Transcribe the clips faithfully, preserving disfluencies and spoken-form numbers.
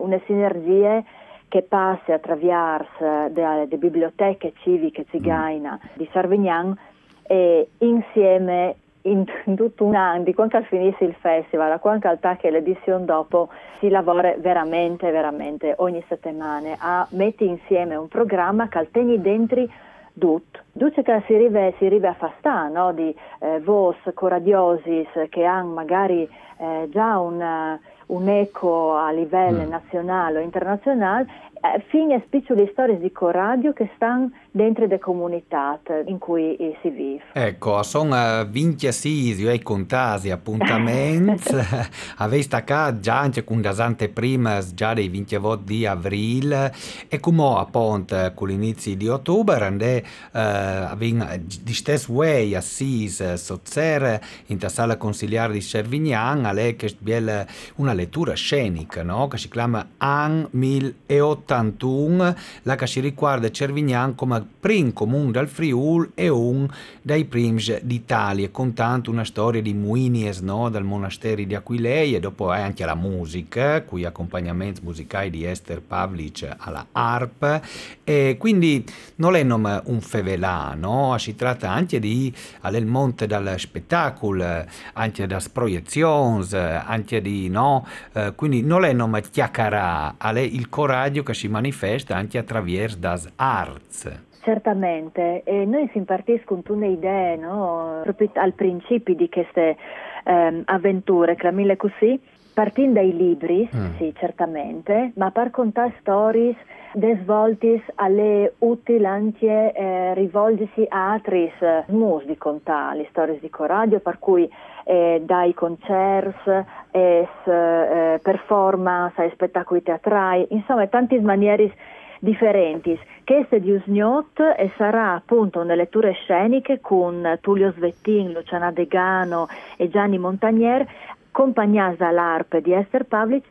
una sinergia che passa attraverso le biblioteche civiche zigaina mm. di Sarvignan e insieme in, in tutto un anno, di quando finisce il festival, a quando alta che l'edizione dopo, si lavora veramente, veramente ogni settimana a mettere insieme un programma che tieni dentro tutto. Duce che si arriva, si arriva a fastà, no? Di eh, vos coradiosis che hanno magari eh, già un, un eco a livello mm. nazionale o internazionale, eh, fino a piccole storie di coraggio che stanno dentro le comunità in cui eh, si vive. Ecco, sono ventisei, io hai contati appuntamenti, avevi staccato già anche con le anteprime già dei ventotto di aprile e come appunto con l'inizio di ottobre ande avevo di stesso way assise sozzere in la sala consigliare di Cervignan a lei che è una lettura scenica, no? Che si chiama An milleottantuno, la che si riguarda Cervignan come primo comune del Friuli e un dai primi d'Italia, contando una storia di Muinies, no? Dal monastero di Aquilei, e dopo anche la musica, cui accompagnamenti musicali di Ester Pavlic alla arpa, e quindi non è nome un fevelà, no? Si tratta anche di al monte dal spettacolo, anche da proiezioni, anche di no, eh, quindi non è nome chiacchierà, è il coraggio che si manifesta anche attraverso das arts. Certamente, e noi si impartiscono tutte le idee, no? Proprio al principio di queste ehm, avventure, chiamiamole così, partendo dai libri, mm. sì, certamente, ma per contare storie desvoltis alle utili anche eh, rivolgersi a altri mus di contare, le storie di coraggio, per cui eh, dai concerti, eh, eh, performance, ai spettacoli teatrali, insomma, tante maniere differenti. Queste di Usgnot e sarà appunto una lettura sceniche con Tullio Svettin, Luciana Degano e Gianni Montagnier, accompagnati dall'arpe di Ester Pavlic,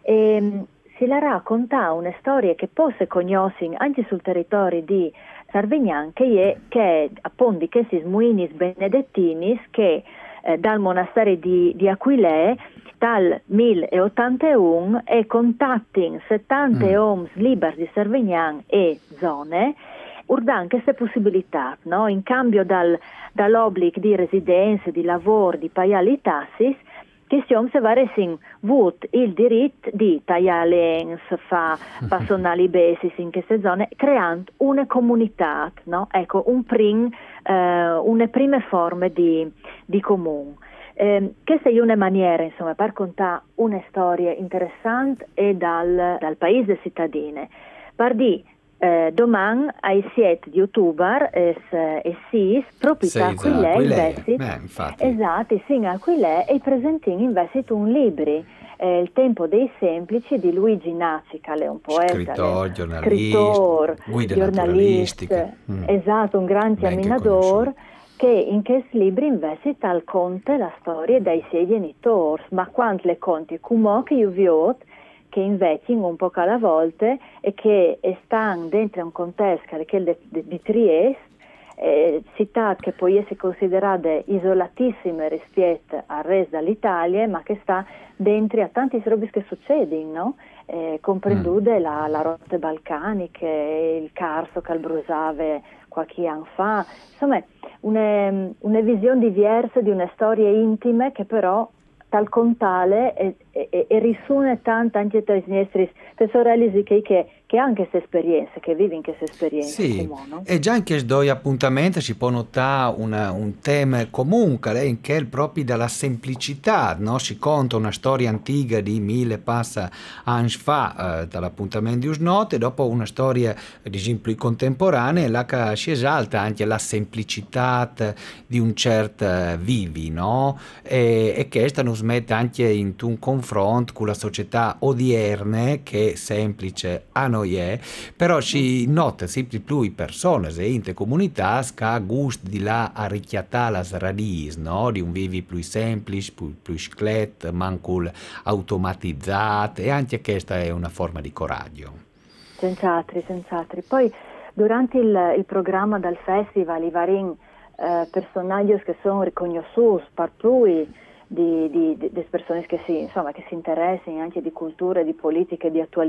e si la racconta una storia che possa conoscere anche sul territorio di Sarvignan, che è, che è appunto di questi smuinis benedettinis che eh, dal monastero di, di Aquilei dal milleottantuno e contatti settanta mm. oms liberi di Sarvignan e zone, urdan queste possibilità, no? In cambio dal, dall'obbligo di residenza, di lavoro, di pagare tassis, che si oms avessero avuto il diritto di tagliare, fa personali basis in queste zone, creando una comunità, no? Ecco, un prim, eh, una prime forme di, di comune. Eh, questa è una maniera, insomma, per contare una storia interessante e dal, dal paese cittadine. Per di eh, domani ai sette di ottobre e eh, sei proprio sì, a Aquilei investi, infatti. esatto, sì, a Aquilei e presentino investi un libro, eh, Il tempo dei semplici di Luigi Nacica, è un poeta, scrittore, giornalista, scrittore, guida giornalista, mm. esatto, un gran camminador, che in questo libro invece tal conta la storia dei suoi genitori, ma quando le conti come che io vi ho, che invece un po' alla volta e che stanno dentro un contesto che è di, di, di Trieste, eh, città che può essere considerata isolatissima rispetto al resto dell'Italia, ma che sta dentro a tanti robe che succedono, no? Eh, comprendute mm. la, la rotte balcaniche, il Carso che brusava qualche anno fa, insomma una, una visione diversa di una storia intima che però tal contale e, e, e risuona tanto anche tra i nostri sorelle che, che, che hanno queste esperienze, che vivono queste esperienze. Sì, comune, no? e già in questi due appuntamenti si può notare una, un tema comunque, che è proprio dalla semplicità, no? Si conta una storia antica di mille passa anni fa eh, dall'appuntamento di Usnot e dopo una storia di esempio contemporanea la che si esalta anche la semplicità di un certo vivi, no? E, e che questa nos mette anche in un confronto con la società odierna che è semplice a noi è, però si nota sempre più i persone e in comunità che ha gusto di là a richiattare le radici, no? Di un vivi più semplice, più, più sclet, manco automatizzato, e anche questa è una forma di coraggio. Senz'altro, senz'altro. Poi durante il, il programma del festival i vari eh, personaggi che sono riconosciuti per lui di, di, di, di persone che si, insomma, che si interessano anche di cultura, di politica, di attualità,